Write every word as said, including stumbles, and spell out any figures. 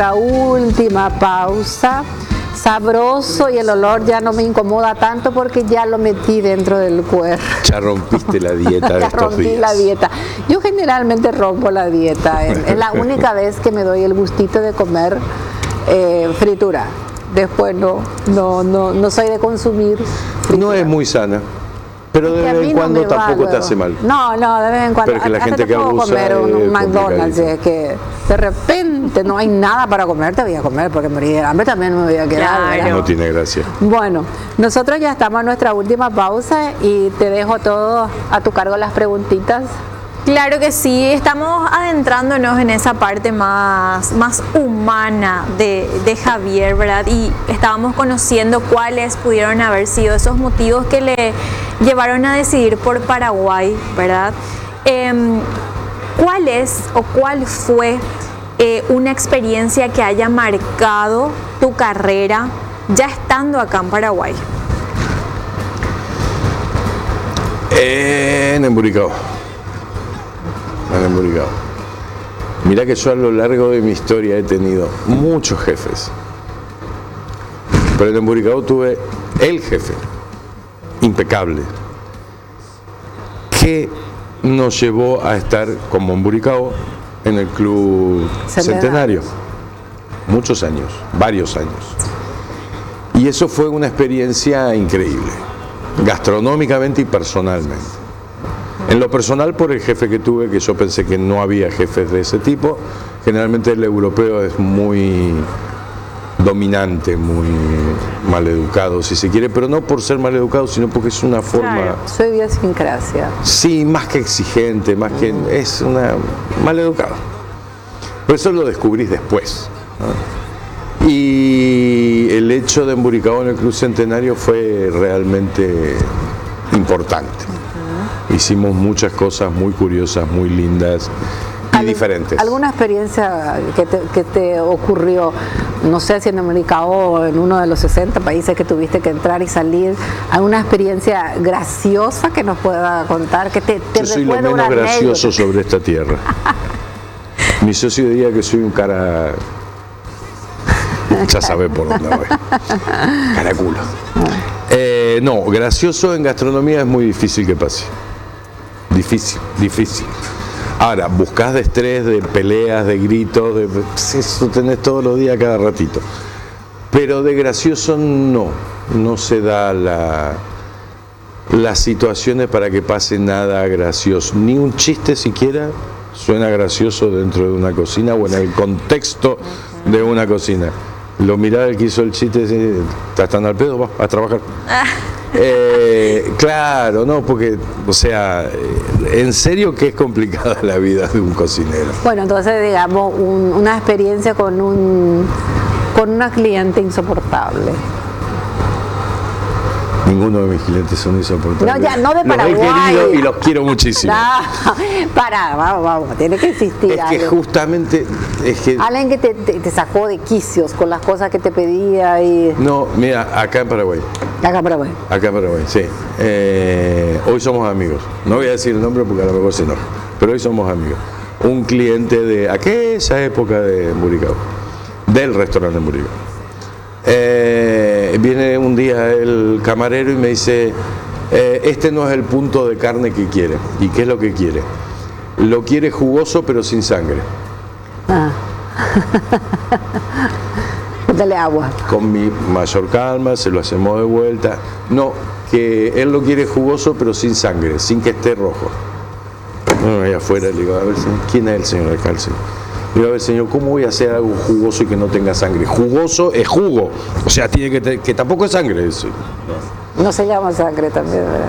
La última pausa, sabroso, y el olor ya no me incomoda tanto porque ya lo metí dentro del cuerpo. Ya rompiste la dieta de ya estos rompí días. la dieta. Yo generalmente rompo la dieta. Es, es la única vez que me doy el gustito de comer eh, fritura. Después no, no, no, no soy de consumir fritura. No es muy sana. Pero de vez en cuando tampoco te hace mal. No, no, de vez en cuando. Pero es que la Hasta gente te que puedo abusa comer un, un es McDonald's, es que de repente no hay nada para comer, te voy a comer porque morir de hambre también me voy a quedar. Claro. No tiene gracia. Bueno, nosotros ya estamos en nuestra última pausa y te dejo todo a tu cargo las preguntitas. Claro que sí, estamos adentrándonos en esa parte más, más humana de, de Javier, ¿verdad? Y estábamos conociendo cuáles pudieron haber sido esos motivos que le llevaron a decidir por Paraguay, ¿verdad? Eh, ¿Cuál es o cuál fue eh, una experiencia que haya marcado tu carrera ya estando acá en Paraguay? En Emburicao. En Emburicao. Mira que yo a lo largo de mi historia he tenido muchos jefes. Pero en Emburicao tuve el jefe, impecable, que nos llevó a estar como Emburicao en el Club Centenario. Muchos años, varios años. Y eso fue una experiencia increíble, gastronómicamente y personalmente. En lo personal, por el jefe que tuve, que yo pensé que no había jefes de ese tipo. Generalmente el europeo es muy dominante, muy maleducado, si se quiere, pero no por ser maleducado, sino porque es una forma... Claro, su idiosincrasia. Sí, más que exigente, más que... es una... maleducado. Por eso lo descubrís después, ¿no? Y el hecho de Emburicao en el Club Centenario fue realmente importante. Hicimos muchas cosas muy curiosas, muy lindas y ¿Al, diferentes. ¿Alguna experiencia que te, que te ocurrió, no sé si en América o en uno de los sesenta países que tuviste que entrar y salir, alguna experiencia graciosa que nos pueda contar? Que te, te Yo soy lo menos gracioso anécdota sobre esta tierra. Mi socio diría que soy un cara... ya sabe por dónde voy. Caraculo. Eh, no, gracioso en gastronomía es muy difícil que pase. Difícil, difícil. Ahora, buscás de estrés, de peleas, de gritos, de, eso tenés todos los días, cada ratito. Pero de gracioso no, no se da la, las situaciones para que pase nada gracioso. Ni un chiste siquiera suena gracioso dentro de una cocina o en el contexto de una cocina. Lo miraba el que hizo el chiste y decía, ¿estás tan al pedo? Va a trabajar. Eh, claro, no, porque, o sea, en serio que es complicada la vida de un cocinero. Bueno, entonces, digamos, un, una experiencia con un con una cliente insoportable. Ninguno de mis clientes son insoportables. No, ya, no de Paraguay. Los he querido y los quiero muchísimo. No, para, vamos, vamos, tiene que existir Es algo. que justamente, es que... Alguien que te, te, te sacó de quicios con las cosas que te pedía y... No, mira, acá en Paraguay. Acá en Paraguay. Acá en Paraguay, sí. Eh, hoy somos amigos. No voy a decir el nombre porque a lo mejor se enoja, pero hoy somos amigos. Un cliente de aquella época de Emburicao, del restaurante Emburicao. Eh, viene un día el camarero y me dice, eh, este no es el punto de carne que quiere. ¿Y qué es lo que quiere? Lo quiere jugoso pero sin sangre. Ah. Dale agua. Con mi mayor calma, se lo hacemos de vuelta. No, que él lo quiere jugoso pero sin sangre, sin que esté rojo. Bueno, ahí afuera le digo, a ver, ¿quién es el señor alcalde? Digo, a ver, señor, ¿cómo voy a hacer algo jugoso y que no tenga sangre? Jugoso es jugo, o sea, tiene que, que tampoco es sangre eso. No se llama sangre también, ¿verdad?